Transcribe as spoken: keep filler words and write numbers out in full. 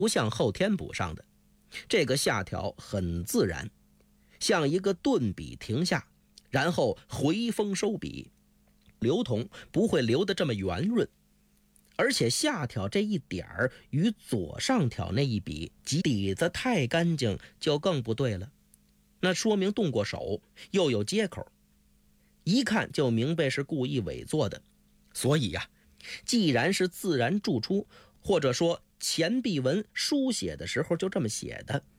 不像后天补上的。这个下挑很自然，像一个顿笔停下，然后回锋收笔，流同不会流得这么圆润。而且下挑这一点儿与左上挑那一比，及底子太干净就更不对了，那说明动过手，又有接口，一看就明白是故意伪作的。所以呀、啊，既然是自然注出，或者说钱币文书写的时候就这么写的，